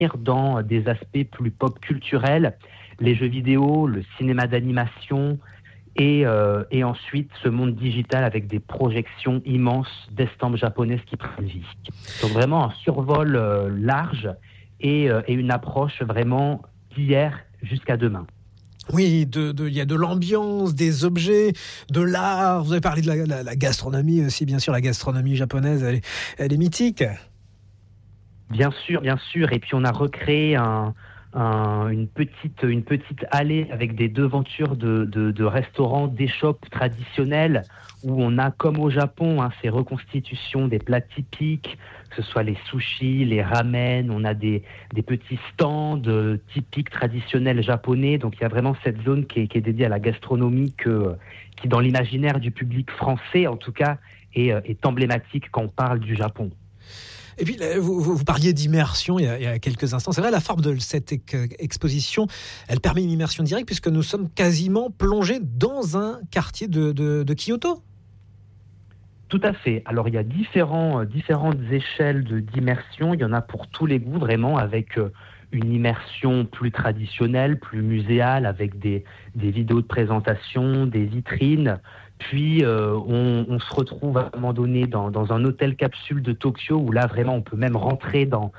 dans des aspects plus pop culturels, les jeux vidéo, le cinéma d'animation et ensuite ce monde digital avec des projections immenses d'estampes japonaises qui prennent vie. Donc vraiment un survol large et une approche vraiment d'hier jusqu'à demain. Oui, il y a de l'ambiance, des objets, de l'art. Vous avez parlé de la gastronomie aussi, bien sûr. La gastronomie japonaise, elle est mythique. Bien sûr. Et puis on a recréé une petite allée avec des devantures de restaurants, d'échoppes traditionnelles où on a, comme au Japon, ces reconstitutions des plats typiques, que ce soit les sushis, les ramen, on a des petits stands typiques traditionnels japonais. Donc il y a vraiment cette zone qui est dédiée à la gastronomie qui, dans l'imaginaire du public français, en tout cas, est emblématique quand on parle du Japon. Et puis, vous parliez d'immersion il y a quelques instants. C'est vrai, la forme de cette exposition, elle permet une immersion directe puisque nous sommes quasiment plongés dans un quartier de Kyoto. Tout à fait. Alors, il y a différentes échelles d'immersion. Il y en a pour tous les goûts, vraiment, avec une immersion plus traditionnelle, plus muséale, avec des vidéos de présentation, des vitrines. Puis, on se retrouve à un moment donné dans un hôtel capsule de Tokyo où là, vraiment, on peut même rentrer dans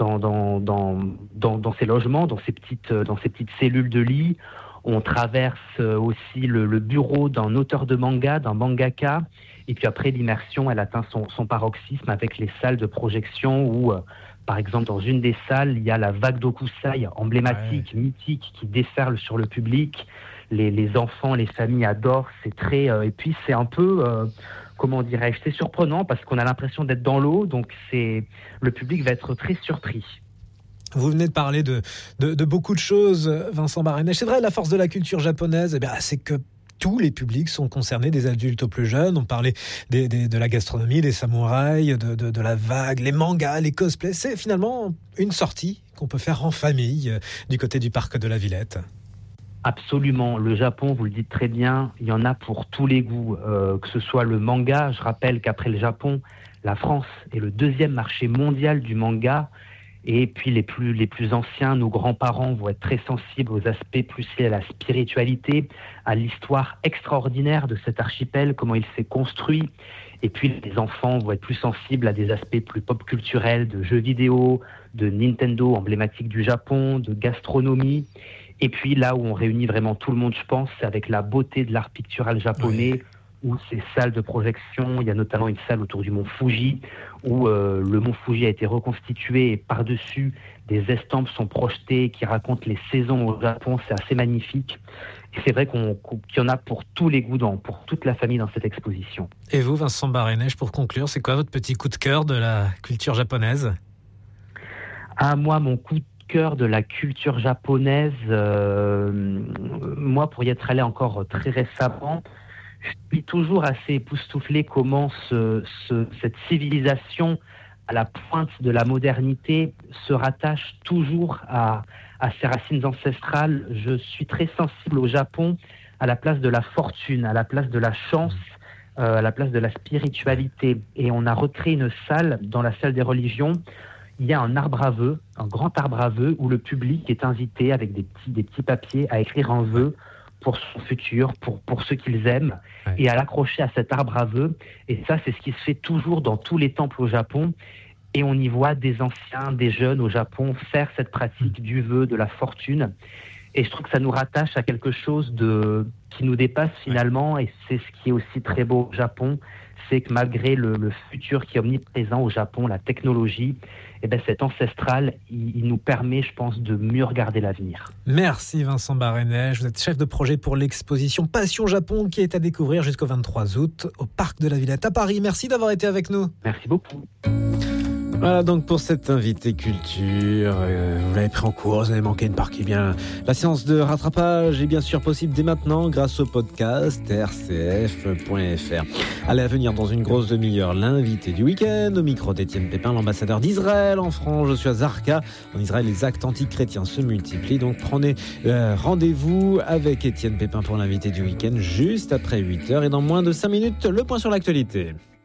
ces logements, dans ces petites cellules de lit. On traverse aussi le bureau d'un auteur de manga, d'un mangaka. Et puis après, l'immersion, elle atteint son paroxysme avec les salles de projection où, par exemple, dans une des salles, il y a la vague d'Okusai emblématique, mythique, qui déferle sur le public. Les enfants, les familles adorent. C'est très... et puis, c'est un peu... comment dirais-je, c'est surprenant parce qu'on a l'impression d'être dans l'eau. Donc, le public va être très surpris. Vous venez de parler de beaucoup de choses, Vincent Barenèche. C'est vrai, la force de la culture japonaise, c'est que tous les publics sont concernés, des adultes aux plus jeunes. On parlait de la gastronomie, des samouraïs, de la vague, les mangas, les cosplays. C'est finalement une sortie qu'on peut faire en famille du côté du parc de la Villette. Absolument. Le Japon, vous le dites très bien, il y en a pour tous les goûts. Que ce soit le manga, je rappelle qu'après le Japon, la France est le deuxième marché mondial du manga. Et puis les plus anciens, nos grands-parents vont être très sensibles aux aspects plus liés à la spiritualité, à l'histoire extraordinaire de cet archipel, comment il s'est construit. Et puis les enfants vont être plus sensibles à des aspects plus pop culturels, de jeux vidéo, de Nintendo emblématique du Japon, de gastronomie. Et puis là où on réunit vraiment tout le monde, je pense, c'est avec la beauté de l'art pictural japonais, où ces salles de projection, il y a notamment une salle autour du mont Fuji, où le mont Fuji a été reconstitué et par-dessus, des estampes sont projetées qui racontent les saisons au Japon. C'est assez magnifique. Et c'est vrai qu'il y en a pour tous les goûts, pour toute la famille dans cette exposition. Et vous, Vincent Barenèche, pour conclure, c'est quoi votre petit coup de cœur de la culture japonaise ? Moi, mon coup de cœur de la culture japonaise, moi, pour y être allé encore très récemment, je suis toujours assez époustouflé comment cette civilisation à la pointe de la modernité se rattache toujours à ses racines ancestrales. Je suis très sensible au Japon à la place de la fortune, à la place de la chance, à la place de la spiritualité. Et on a recréé une salle, dans la salle des religions. Il y a un arbre à vœux, un grand arbre à vœux, où le public est invité avec des petits papiers à écrire un vœu pour son futur, pour ceux qu'ils aiment, et à l'accrocher à cet arbre à vœux. Et ça, c'est ce qui se fait toujours dans tous les temples au Japon. Et on y voit des anciens, des jeunes au Japon faire cette pratique du vœu, de la fortune. Et je trouve que ça nous rattache à quelque chose qui nous dépasse finalement. Et c'est ce qui est aussi très beau au Japon, c'est que malgré le futur qui est omniprésent au Japon, la technologie, cet ancestral, il nous permet, je pense, de mieux regarder l'avenir. Merci Vincent Barenèche, vous êtes chef de projet pour l'exposition Passion Japon qui est à découvrir jusqu'au 23 août au Parc de la Villette à Paris. Merci d'avoir été avec nous. Merci beaucoup. Voilà donc pour cet invité culture, vous l'avez pris en cours, vous avez manqué une partie bien. La séance de rattrapage est bien sûr possible dès maintenant grâce au podcast rcf.fr. Allez, à venir dans une grosse demi-heure, l'invité du week-end, au micro d'Étienne Pépin, l'ambassadeur d'Israël en France. Je suis à Zarqa. En Israël, les actes antichrétiens se multiplient, donc prenez rendez-vous avec Étienne Pépin pour l'invité du week-end juste après 8h et dans moins de 5 minutes, le point sur l'actualité.